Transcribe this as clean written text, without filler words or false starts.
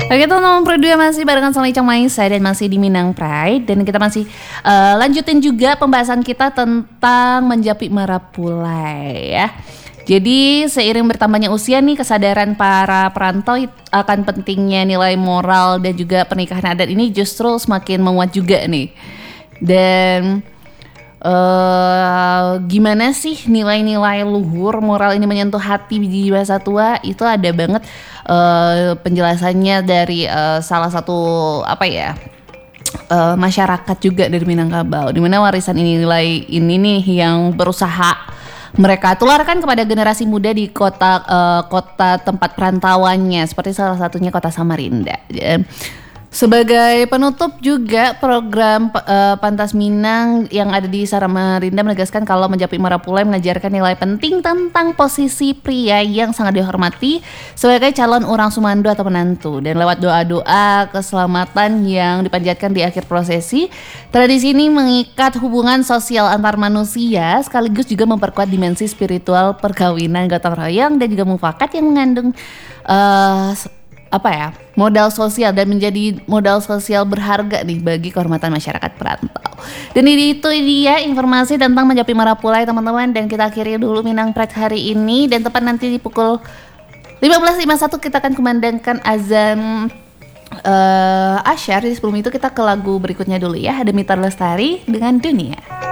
Oke teman-teman, berdua masih barengan sama Icang Maisa dan masih di Minang Pride. Dan kita masih lanjutin juga pembahasan kita tentang menjapi Marapulai ya. Jadi seiring bertambahnya usia nih, kesadaran para perantau akan pentingnya nilai moral dan juga pernikahan adat ini justru semakin menguat juga nih. Dan gimana sih nilai-nilai luhur moral ini menyentuh hati di masa tua, itu ada banget penjelasannya dari salah satu masyarakat juga dari Minangkabau, di mana warisan nilai ini nih yang berusaha mereka tularkan kepada generasi muda di kota tempat perantauannya, seperti salah satunya kota Samarinda. Sebagai penutup juga, program Pantas Minang yang ada di Samarinda menegaskan kalau menjapi Marapulai mengajarkan nilai penting tentang posisi pria yang sangat dihormati sebagai calon orang sumando atau menantu. Dan lewat doa-doa keselamatan yang dipanjatkan di akhir prosesi, tradisi ini mengikat hubungan sosial antar manusia sekaligus juga memperkuat dimensi spiritual perkawinan gotong royong dan juga mufakat yang mengandung modal sosial dan menjadi modal sosial berharga nih bagi kehormatan masyarakat perantau. Dan itu dia informasi tentang menjapi Marapulai teman-teman, dan kita akhiri dulu Minang Pride hari ini, dan tepat nanti di pukul 15.51 kita akan kumandangkan azan asyar. Sebelum itu kita ke lagu berikutnya dulu ya, ada Mita Lestari dengan Dunia.